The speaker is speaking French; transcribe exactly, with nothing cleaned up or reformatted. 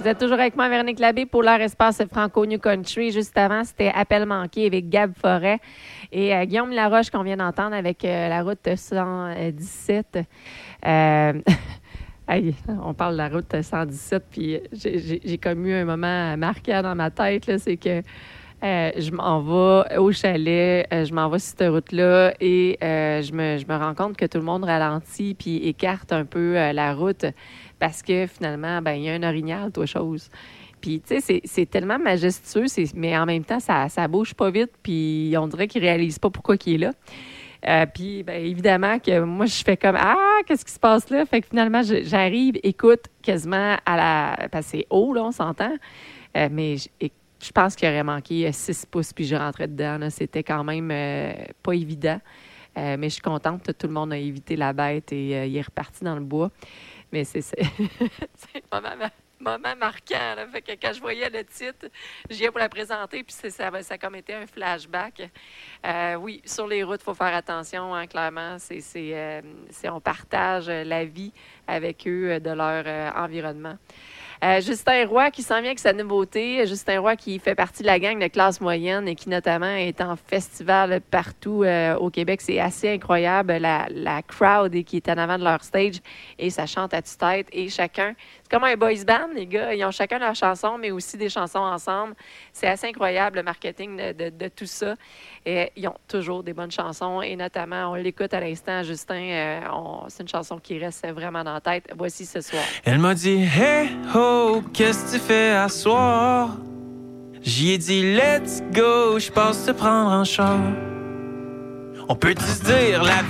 Vous êtes toujours avec moi, Véronique Labbé, pour leur espace Franco New Country. Juste avant, c'était Appel manqué avec Gab Forêt et euh, Guillaume Laroche qu'on vient d'entendre avec euh, la route cent dix-sept. Euh, hey, on parle de la route cent dix-sept, puis j'ai, j'ai, j'ai comme eu un moment marquant dans ma tête, là, c'est que Euh, je m'en vais au chalet, euh, je m'en vais sur cette route-là et euh, je, me, je me rends compte que tout le monde ralentit puis écarte un peu euh, la route parce que finalement, ben il y a un orignal, toi chose. Puis, tu sais, c'est, c'est tellement majestueux, c'est, mais en même temps, ça, ça bouge pas vite puis on dirait qu'ils réalisent pas pourquoi il est là. Euh, puis, bien évidemment, que moi, je fais comme Ah, qu'est-ce qui se passe là? Fait que finalement, je, j'arrive, écoute, quasiment à la. Parce que c'est haut, là, on s'entend. Euh, mais je, je pense qu'il aurait manqué six pouces, puis je rentrais dedans. Là. C'était quand même euh, pas évident. Euh, mais je suis contente que tout le monde a évité la bête et euh, il est reparti dans le bois. Mais c'est, c'est, c'est un moment, moment marquant. Là. Fait que quand je voyais le titre, j'y ai pour la présenter, puis c'est, ça, ça a comme été un flashback. Euh, oui, sur les routes, il faut faire attention, hein, clairement. C'est, c'est, euh, c'est, on partage la vie avec eux de leur euh, environnement. Euh, Justin Roy qui s'en vient avec sa nouveauté. Justin Roy qui fait partie de la gang de classe moyenne et qui notamment est en festival partout euh, au Québec. C'est assez incroyable. La, la crowd qui est en avant de leur stage et ça chante à tue-tête. Et chacun, c'est comme un boys band, les gars. Ils ont chacun leur chanson, mais aussi des chansons ensemble. C'est assez incroyable le marketing de, de, de tout ça. Et ils ont toujours des bonnes chansons et notamment, on l'écoute à l'instant, Justin, euh, on, c'est une chanson qui reste vraiment dans la tête. Voici ce soir. Elle m'a dit « Hey ho, qu'est-ce que tu fais à soir? » J'y ai dit « Let's go, je passe te prendre en char. » On peut-tu se dire la